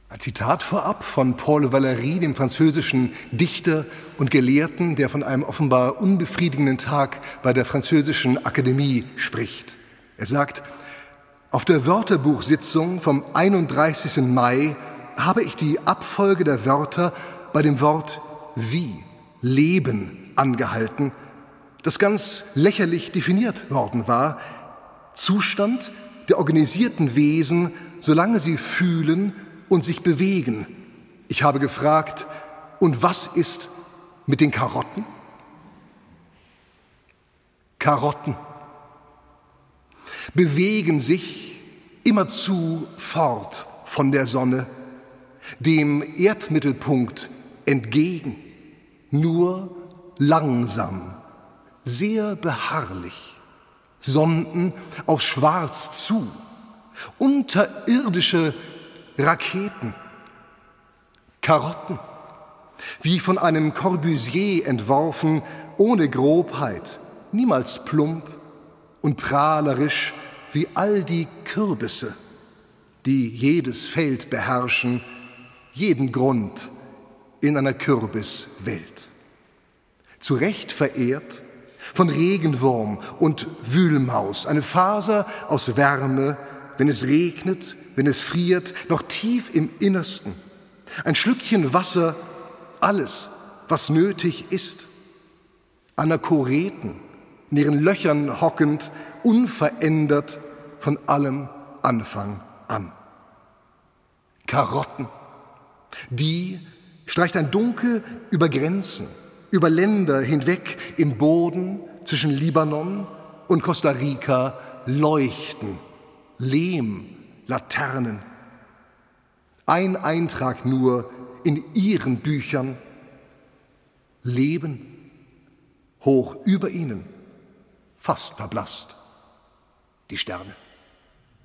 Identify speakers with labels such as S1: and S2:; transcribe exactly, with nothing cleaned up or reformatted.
S1: Ein Zitat vorab von Paul Valéry, dem französischen Dichter und Gelehrten, der von einem offenbar unbefriedigenden Tag bei der französischen Akademie spricht. Er sagt: Auf der Wörterbuchsitzung vom einunddreißigsten Mai habe ich die Abfolge der Wörter bei dem Wort wie, Leben, angehalten, das ganz lächerlich definiert worden war. Zustand der organisierten Wesen, solange sie fühlen und sich bewegen. Ich habe gefragt, und was ist mit den Karotten? Karotten bewegen sich immerzu fort von der Sonne, dem Erdmittelpunkt entgegen, nur langsam, sehr beharrlich, Sonden auf Schwarz zu, unterirdische Raketen, Karotten, wie von einem Corbusier entworfen, ohne Grobheit, niemals plump und prahlerisch wie all die Kürbisse, die jedes Feld beherrschen, jeden Grund in einer Kürbiswelt. Zu Recht verehrt von Regenwurm und Wühlmaus, eine Faser aus Wärme, wenn es regnet, wenn es friert, noch tief im Innersten. Ein Schlückchen Wasser, alles, was nötig ist. Anachoreten, in ihren Löchern hockend, unverändert von allem Anfang an. Karotten, die streicht ein Dunkel über Grenzen, über Länder hinweg im Boden zwischen Libanon und Costa Rica leuchten, Lehm, Laternen. Ein Eintrag nur in ihren Büchern: Leben, hoch über ihnen, fast verblasst, die Sterne.